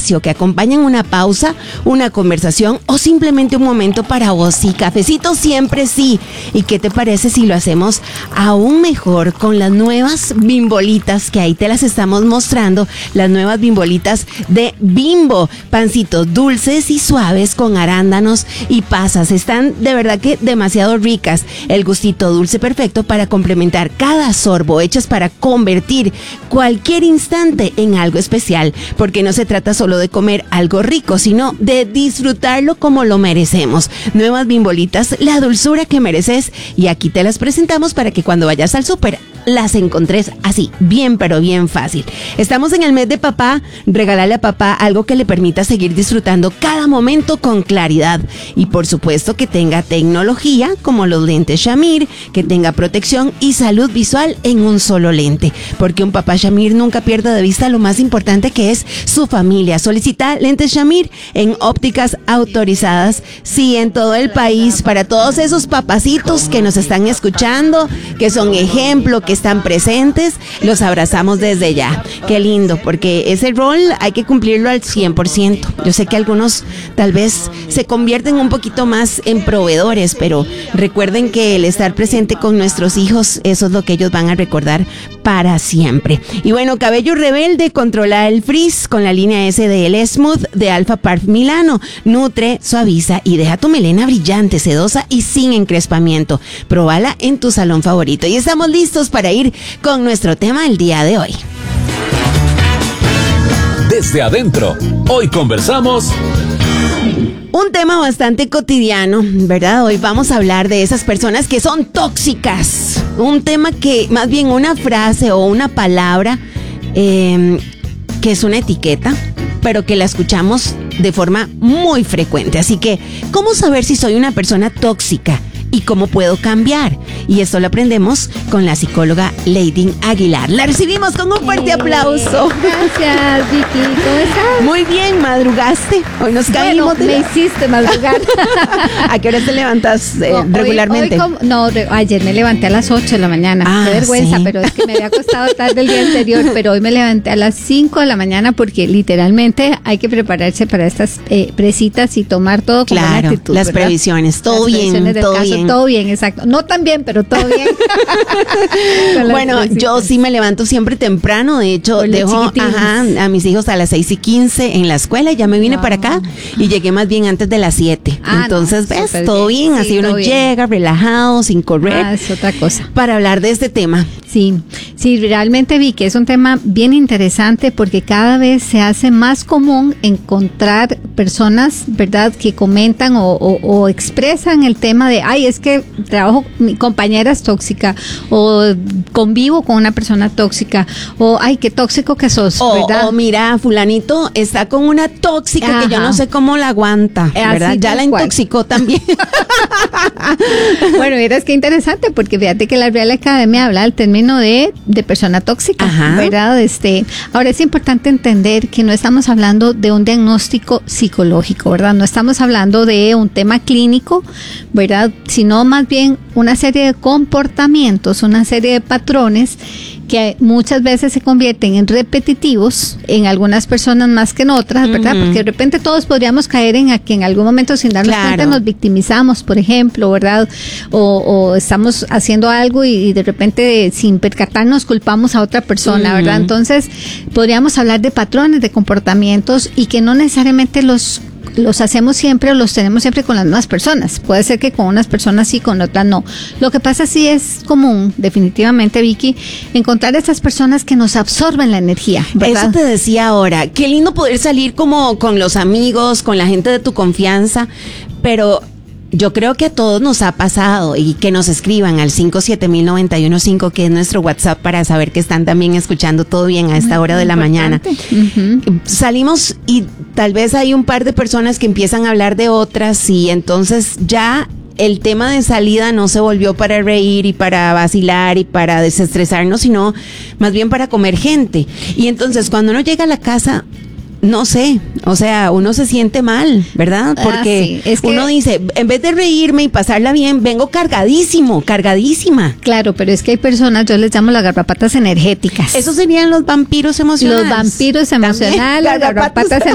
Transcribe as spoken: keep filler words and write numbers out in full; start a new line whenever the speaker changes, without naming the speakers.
espacio que acompañan una pausa, una conversación o simplemente un momento para vos. Y cafecito siempre sí. ¿Y qué te parece si lo hacemos aún mejor con las nuevas bimbolitas que ahí te las estamos mostrando? Las nuevas bimbolitas de Bimbo. Pancitos dulces y suaves con arándanos y pasas. Están de verdad que demasiado ricas. El gustito dulce perfecto para complementar cada sorbo, hechas para convertir cualquier instante en algo especial, porque no se trata solo de comer algo rico, sino de disfrutarlo como lo merecemos. Nuevas bimbolitas, la dulzura que mereces, y aquí te las presentamos para que cuando vayas al súper las encontres así, bien pero bien fácil. Estamos en el mes de papá. Regalarle a papá algo que le permita seguir disfrutando cada momento con claridad, y por supuesto que tenga tecnología como los lentes Shamir, que tenga protección y salud visual en un solo lente, porque un papá Shamir nunca pierda de vista lo más importante, que es su familia. Solicita lentes Shamir en ópticas autorizadas, sí, en todo el país, para todos esos papacitos que nos están escuchando, que son ejemplo, que están presentes. Los abrazamos desde ya. Qué lindo, porque ese rol hay que cumplirlo al cien por ciento. Yo sé que algunos tal vez se convierten un poquito más en proveedores, pero recuerden que el estar presente con nuestros hijos, eso es lo que ellos van a recordar para siempre. Y bueno, cabello rebelde, controla el frizz con la línea S D L Smooth de Alpha Parf Milano. Nutre, suaviza y deja tu melena brillante, sedosa y sin encrespamiento. Próbala en tu salón favorito. Y estamos listos para ir con nuestro tema del día de hoy.
Desde adentro, hoy conversamos
un tema bastante cotidiano, ¿verdad? Hoy vamos a hablar de esas personas que son tóxicas. Un tema que, más bien una frase o una palabra eh, que es una etiqueta, pero que la escuchamos de forma muy frecuente. Así que, ¿cómo saber si soy una persona tóxica? ¿Y cómo puedo cambiar? Y esto lo aprendemos con la psicóloga Lady Aguilar. La recibimos con un fuerte aplauso.
Gracias, Vicky. ¿Cómo estás?
Muy bien, madrugaste. Hoy nos caímos.
Bueno, me hiciste madrugar.
¿A qué hora te levantas eh,
no,
regularmente?
Hoy, hoy como, no, re, ayer me levanté a las ocho de la mañana.
Ah,
qué vergüenza,
¿sí?
Pero es que me había acostado tarde el día anterior, pero hoy me levanté a las cinco de la mañana porque literalmente hay que prepararse para estas eh, presitas y tomar todo con buena
claro,
actitud,
las
¿verdad?
previsiones, todo
las
bien,
previsiones
todo
caso,
bien.
Todo bien, exacto. No tan bien, pero todo bien.
Bueno, yo sí me levanto siempre temprano. De hecho,
Por
dejo ajá, a mis hijos a las seis y quince en la escuela. Ya me vine wow. para acá y llegué más bien antes de las siete. Ah, entonces, no, ves, todo bien. bien. Así sí, uno llega relajado, sin correr.
Ah, es otra cosa.
Para hablar de este tema.
Sí, sí, realmente vi que es un tema bien interesante porque cada vez se hace más común encontrar personas, ¿verdad?, que comentan o, o, o expresan el tema de, ay, es que trabajo, mi compañera es tóxica, o convivo con una persona tóxica, o ay, qué tóxico que sos,
o,
¿verdad?
O mira, fulanito está con una tóxica. Ajá. Que yo no sé cómo la aguanta, ¿verdad? Así ya la intoxicó cual. También.
Bueno, mira, es que interesante porque fíjate que la Real Academia habla del término de, de persona tóxica, ajá, ¿verdad? Este, ahora es importante entender que no estamos hablando de un diagnóstico psicológico, ¿verdad? No estamos hablando de un tema clínico, ¿verdad? Sino más bien una serie de comportamientos, una serie de patrones que muchas veces se convierten en repetitivos en algunas personas más que en otras, ¿verdad? Uh-huh. Porque de repente todos podríamos caer en a que en algún momento sin darnos claro. cuenta nos victimizamos, por ejemplo, ¿verdad? O, o estamos haciendo algo y, y de repente sin percatarnos culpamos a otra persona, uh-huh. ¿verdad? Entonces podríamos hablar de patrones de comportamientos y que no necesariamente los los hacemos siempre o los tenemos siempre con las mismas personas. Puede ser que con unas personas sí, con otras no. Lo que pasa sí es común, definitivamente, Vicky, encontrar esas personas que nos absorben la energía, ¿verdad?
Eso te decía ahora. Qué lindo poder salir como con los amigos, con la gente de tu confianza, pero yo creo que a todos nos ha pasado, y que nos escriban al cinco siete mil noventa y uno cinco, que es nuestro WhatsApp, para saber que están también escuchando todo bien a esta hora de la mañana. Uh-huh. Salimos y tal vez hay un par de personas que empiezan a hablar de otras, y entonces ya el tema de salida no se volvió para reír y para vacilar y para desestresarnos, sino más bien para comer gente. Y entonces cuando uno llega a la casa, no sé, o sea, uno se siente mal, ¿verdad? Porque ah, sí. es que uno dice, en vez de reírme y pasarla bien, vengo cargadísimo, cargadísima.
Claro, pero es que hay personas, yo les llamo las garrapatas energéticas.
Esos serían los vampiros emocionales.
Los vampiros emocionales, las garrapatas